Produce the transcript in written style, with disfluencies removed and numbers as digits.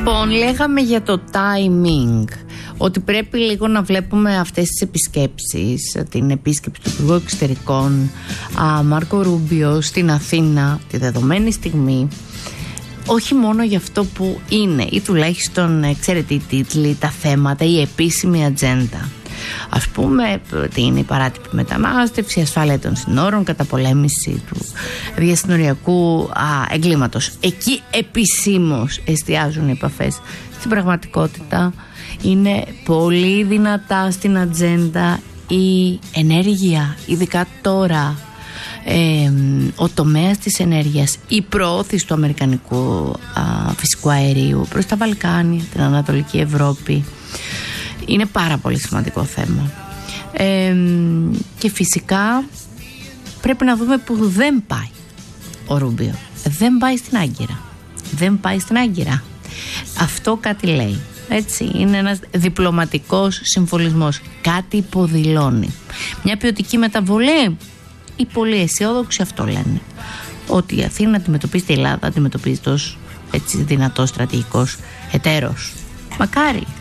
Λοιπόν, λέγαμε για το timing, ότι πρέπει λίγο να βλέπουμε αυτές τις επισκέψεις, την επίσκεψη του Υπουργού Εξωτερικών Μάρκο Ρούμπιο στην Αθήνα τη δεδομένη στιγμή, όχι μόνο για αυτό που είναι ή τουλάχιστον ξέρετε οι τίτλοι, τα θέματα, η επίσημη ατζέντα. Ας πούμε, τι είναι η παράτυπη μετανάστευση, η ασφάλεια των συνόρων, καταπολέμηση του διασυνοριακού εγκλήματος. Εκεί επισήμως εστιάζουν οι επαφές. Στην πραγματικότητα είναι πολύ δυνατά στην ατζέντα η ενέργεια, ειδικά τώρα, ο τομέας της ενέργειας, η προώθηση του αμερικανικού φυσικού αερίου προς τα Βαλκάνια, την Ανατολική Ευρώπη. Είναι πάρα πολύ σημαντικό θέμα. Και φυσικά πρέπει να δούμε που δεν πάει ο Ρούμπιο. Δεν πάει στην Άγκυρα. Δεν πάει στην Άγκυρα. Αυτό κάτι λέει. Έτσι, είναι ένας διπλωματικός συμβολισμός. Κάτι υποδηλώνει. Μια ποιοτική μεταβολή. Οι πολύ αισιόδοξοι αυτό λένε. Ότι η Αθήνα αντιμετωπίζει τη Ελλάδα, αντιμετωπίζει τόσο δυνατός στρατηγικός εταίρος. Μακάρι.